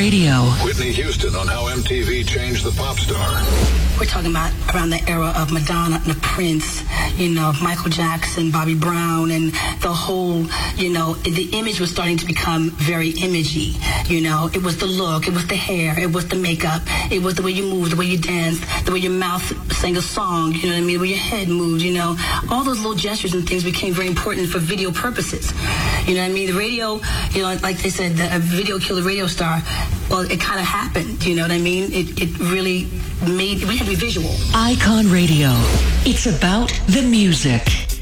Radio. Whitney Houston on how MTV changed the pop star. We're talking about around the era of Madonna and the Prince, Michael Jackson, Bobby Brown, and the whole, the image was starting to become very imagey. It was the look, it was the hair, it was the makeup, it was the way you moved, the way you danced, the way your mouth sang a song, the way your head moved, all those little gestures and things became very important for video purposes. The radio, like they said, a video killed a radio star. Well, it kind of happened, It really we had to be visual. Icon Radio. It's about the music.